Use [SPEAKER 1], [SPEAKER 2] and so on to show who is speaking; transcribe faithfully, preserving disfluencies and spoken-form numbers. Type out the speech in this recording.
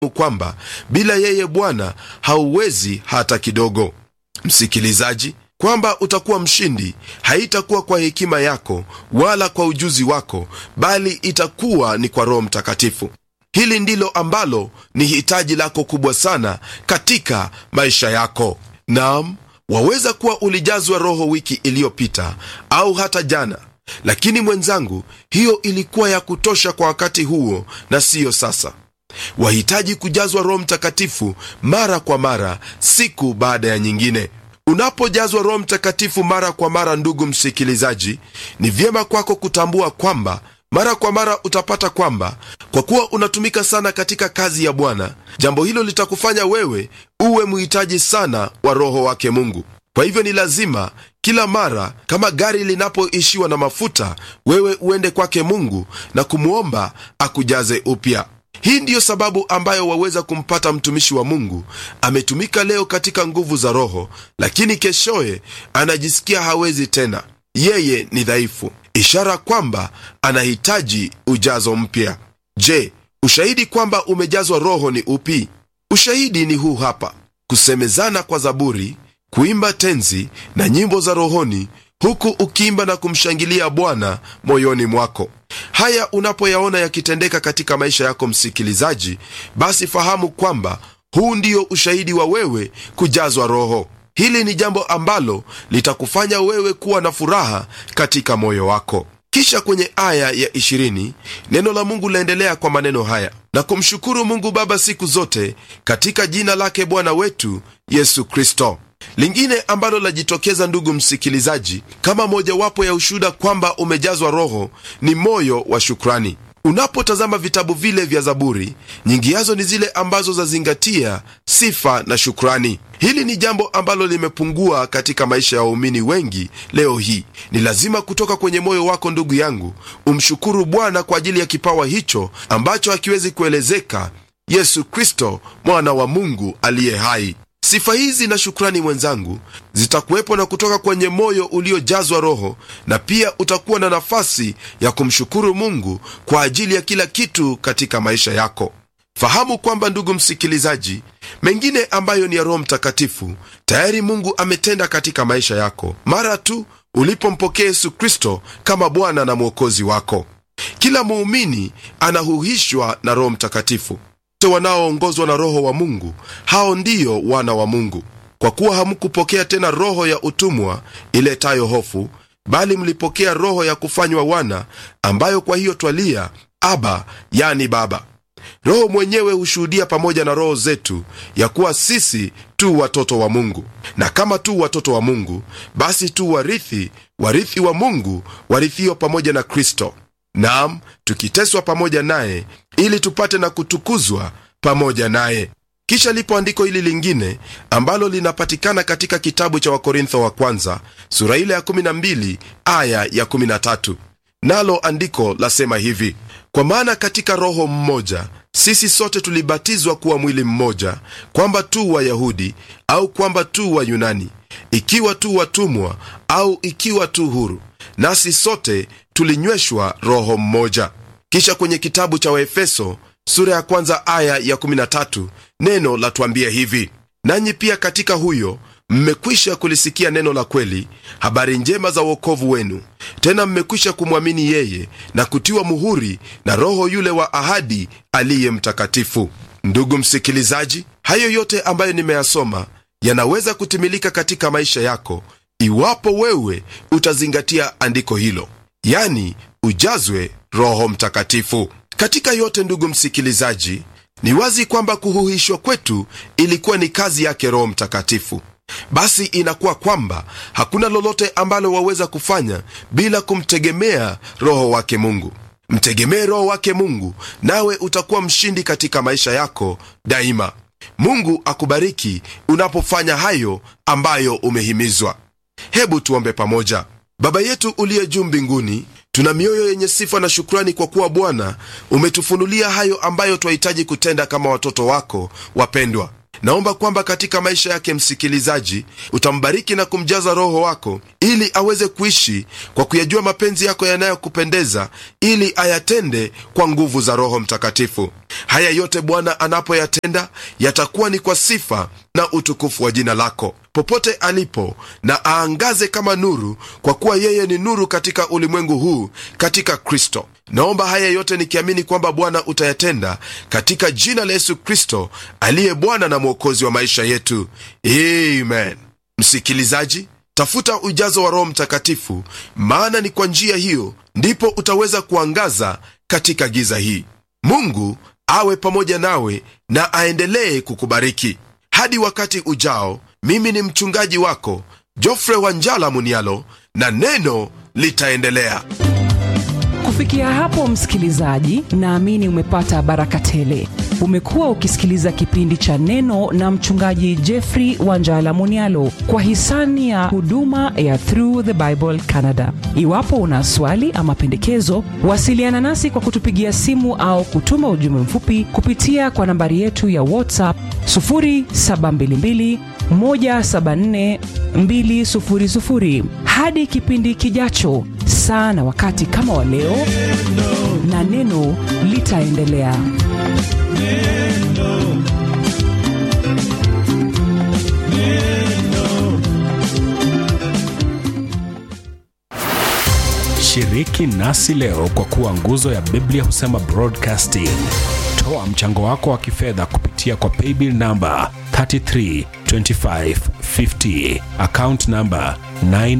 [SPEAKER 1] kwamba bila yeye Bwana hauwezi hata kidogo. Msikilizaji, kwamba utakuwa mshindi haitakuwa kwa hekima yako wala kwa ujuzi wako, bali itakuwa ni kwa Roho Mtakatifu. Hili ndilo ambalo ni hitaji lako kubwa sana katika maisha yako. Naam, waweza kuwa ulijazwa Roho wiki iliyopita au hata jana, lakini mwenzangu, hiyo ilikuwa ya kutosha kwa wakati huo na siyo sasa. Wahitaji kujazwa Roho Mtakatifu mara kwa mara, siku baada ya nyingine. Unapojazwa Roho Mtakatifu mara kwa mara, ndugu msikilizaji, ni vyema kwako kutambua kwamba mara kwa mara utapata kwamba kwa kuwa unatumika sana katika kazi ya Bwana, jambo hilo litakufanya wewe uwe muhitaji sana wa Roho wake Mungu. Kwa hivyo ni lazima kila mara kama gari linapoishiwa na mafuta, wewe uende kwake Mungu na kumuomba akujaze upya. Hii ndiyo sababu ambayo waweza kumpata mtumishi wa Mungu ametumika leo katika nguvu za Roho, lakini keshoe anajisikia hawezi tena, yeye ni dhaifu, ishara kwamba anahitaji ujazo mpya. Je, ushahidi kwamba umejazwa Roho ni upi? Ushahidi ni huu hapa: kusemezana kwa zaburi, kuimba tenzi na nyimbo za rohoni, huku ukiimba na kumshangilia Bwana moyoni mwako. Haya unapoyaona yakitendeka katika maisha yako, msikilizaji, basi fahamu kwamba huu ndio ushahidi wa wewe kujazwa Roho. Hili ni jambo ambalo litakufanya wewe kuwa na furaha katika moyo wako. Kisha kwenye aya ya ishirini, neno la Mungu laendelea kwa maneno haya: na kumshukuru Mungu Baba siku zote katika jina lake Bwana wetu Yesu Kristo. Lingine ambalo lajitokeza, ndugu msikilizaji, kama mojawapo ya ushuhuda kwamba umejazwa Roho ni moyo wa shukrani. Unapotazama vitabu vile vya Zaburi, nyingi yazo ni zile ambazo zazingatia sifa na shukrani. Hili ni jambo ambalo limepungua katika maisha ya waumini wengi leo hii. Ni lazima kutoka kwenye moyo wako, ndugu yangu, umshukuru Bwana kwa ajili ya kipawa hicho ambacho hakiwezi kuelezeka, Yesu Kristo, mwana wa Mungu aliye hai. Sifa hizi na shukrani, mwenzangu, zitakuwepo na kutoka kwenye moyo uliojazwa Roho, na pia utakuwa na nafasi ya kumshukuru Mungu kwa ajili ya kila kitu katika maisha yako. Fahamu kwamba, ndugu msikilizaji, mengine ambayo ni ya Roho Mtakatifu tayari Mungu ametenda katika maisha yako mara tu ulipompokea Yesu Kristo kama Bwana na Mwokozi wako. Kila muumini anahuhishwa na Roho Mtakatifu. Wanaoongozwa na Roho wa Mungu, hao ndio wana wa Mungu. Kwa kuwa hamkupokea tena roho ya utumwa iletayo hofu, bali mlipokea roho ya kufanywa wana, ambayo kwa hiyo twalia Aba, yani Baba. Roho mwenyewe hushuhudia pamoja na roho zetu ya kuwa sisi tu watoto wa Mungu, na kama tu watoto wa Mungu, basi tu warithi, warithi wa Mungu, warithio pamoja na Kristo. Naam, tukiteswa pamoja naye ili tupate na kutukuzwa pamoja naye. Kisha lipo andiko hili lingine ambalo linapatikana katika kitabu cha Wakorintho wa kwanza sura ile ya kumi na mbili aya ya kumi na tatu. Nalo andiko lasema hivi: kwa maana katika Roho mmoja sisi sote tulibatizwa kuwa mwili mmoja, kwamba tu Wayahudi au kwamba tu Wayunani, ikiwa tu watumwa au ikiwa tu huru, nasi sote tulinyweshwa Roho mmoja. Kisha kwenye kitabu cha Waefeso sura ya kwanza aya ya kumi na tatu, neno latuambia hivi: nanyi pia katika huyo mmekwisha kulisikia neno la kweli, habari njema za wokovu wenu, tena mmekwisha kumwamini yeye na kutiwa muhuri na Roho yule wa ahadi aliye Mtakatifu. Ndugu msikilizaji, hayo yote ambayo nimeyasoma yanaweza kutimilika katika maisha yako iwapo wewe utazingatia andiko hilo, yani ujazwe Roho Mtakatifu. Katika yote, ndugu msikilizaji, ni wazi kwamba kuhuhishwa kwetu ilikuwa ni kazi yake Roho Mtakatifu. Basi inakuwa kwamba hakuna lolote ambalo waweza kufanya bila kumtegemea Roho wake Mungu. Mtegemee Roho wake Mungu, nawe utakuwa mshindi katika maisha yako daima. Mungu akubariki unapofanya hayo ambayo umehimizwa. Hebu tuombe pamoja. Baba yetu uliye juu mbinguni, tuna mioyo yenye sifa na shukrani kwa kuwa Bwana umetufunulia hayo ambayo twahitaji kutenda kama watoto wako wapendwa. Naomba kwamba katika maisha yake msikilizaji utambariki na kumjaza Roho wako, ili aweze kuishi kwa kuyajua mapenzi yako yanayokupendeza, ili ayatende kwa nguvu za Roho Mtakatifu. Haya yote Bwana anapoyatenda yatakuwa ni kwa sifa na utukufu wa jina lako. Popote alipo na aangaze kama nuru, kwa kuwa yeye ni nuru katika ulimwengu huu katika Kristo. Naomba haya yote nikiamini kwamba Bwana utayatenda katika jina la Yesu Kristo aliye Bwana na Mwokozi wa maisha yetu. Amen. Msikilizaji, tafuta ujazo wa Roho Mtakatifu, maana ni kwa njia hiyo ndipo utaweza kuangaza katika giza hii. Mungu awe pamoja nawe na aendelee kukubariki. Hadi wakati ujao, mimi ni mchungaji wako Geoffrey Wanjala Munialo, na neno litaendelea.
[SPEAKER 2] Kufikia hapo msikilizaji, naamini umepata baraka tele. Umekuwa ukisikiliza kipindi cha Neno na mchungaji Geoffrey Wanjala Munialo kwa hisani ya huduma ya Through the Bible Canada. Iwapo una swali ama pendekezo, wasiliana nasi kwa kutupigia simu au kutuma ujumbe mfupi kupitia kwa nambari yetu ya WhatsApp sufuri saba mbili mbili moja saba nne mbili sufuri sufuri. Hadi kipindi kijacho, sana wakati kama wa leo, na neno litaendelea. Neno. Neno.
[SPEAKER 3] Shiriki nasi leo kwa kuwa nguzo ya Biblia Husema Broadcasting. Toa mchango wako wa kifedha kupitia kwa paybill number three three two five five zero, account number nine